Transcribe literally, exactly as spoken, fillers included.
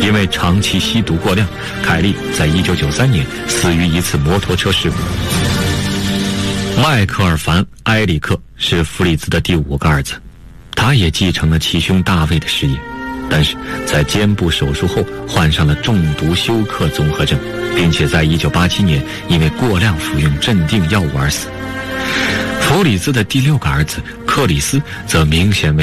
因为长期吸毒过量，凯利在一九九三年死于一次摩托车事故。迈克尔·凡·埃里克是弗里兹的第五个儿子，他也继承了其兄大卫的事业，但是在肩部手术后患上了中毒休克综合症，并且在一九八七年因为过量服用镇定药物而死。弗里兹的第六个儿子克里斯则明显为